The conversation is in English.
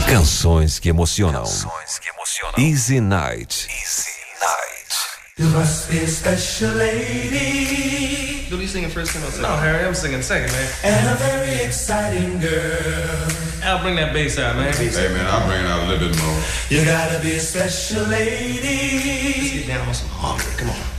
Canções que emocionam. Easy Night. You must be a special lady. Do you singing first? No, Harry, I'm singing second, man. And a very exciting girl. I'll bring that bass out, man. Hey, man, I'll bring it out a little bit more. You gotta be a special lady. Let's get down on some harmony. Come on.